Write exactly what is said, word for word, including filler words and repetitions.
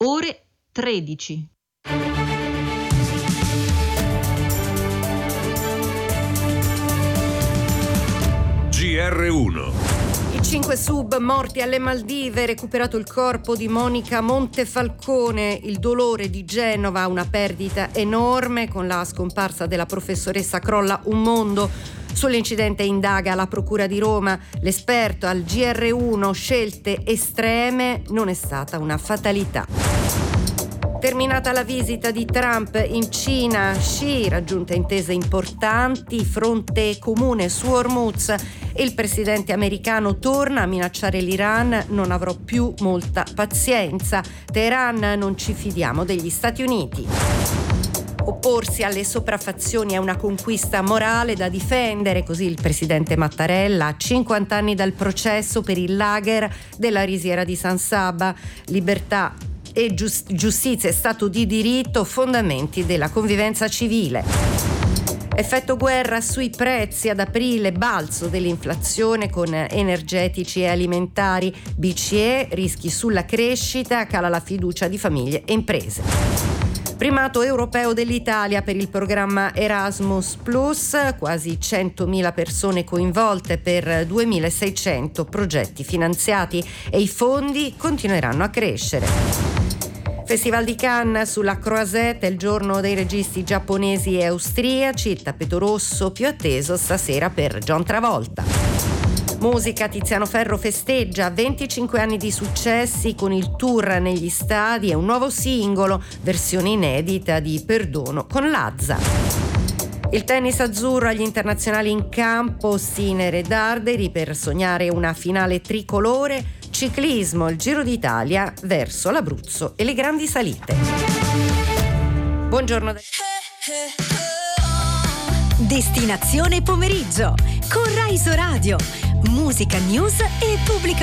ore tredici. G R uno. I cinque sub morti alle Maldive, recuperato il corpo di Monica Montefalcone, il dolore di Genova, una perdita enorme con la scomparsa della professoressa crolla un mondo. Sull'incidente indaga la Procura di Roma, l'esperto al G R uno, scelte estreme, non è stata una fatalità. Terminata la visita di Trump in Cina, Xi raggiunte intese importanti, fronte comune su Hormuz e il presidente americano torna a minacciare l'Iran: non avrò più molta pazienza. Teheran: non ci fidiamo degli Stati Uniti. Opporsi alle sopraffazioni è una conquista morale da difendere, così il presidente Mattarella, a cinquanta anni dal processo per il lager della risiera di San Sabba. Libertà e giust- giustizia e stato di diritto, fondamenti della convivenza civile. Effetto guerra sui prezzi ad aprile, balzo dell'inflazione con energetici e alimentari. B C E, rischi sulla crescita, cala la fiducia di famiglie e imprese. Primato europeo dell'Italia per il programma Erasmus Plus, quasi centomila persone coinvolte per duemilaseicento progetti finanziati e i fondi continueranno a crescere. Festival di Cannes sulla Croisette, il giorno dei registi giapponesi e austriaci, il tappeto rosso più atteso stasera per John Travolta. Musica, Tiziano Ferro festeggia venticinque anni di successi con il tour negli stadi e un nuovo singolo, versione inedita di Perdono con Lazza. Il tennis azzurro agli internazionali in campo, Sinner e Darderi per sognare una finale tricolore. Ciclismo, il Giro d'Italia verso l'Abruzzo e le grandi salite. Buongiorno. Destinazione pomeriggio con Rai Radio, musica, news e pubblica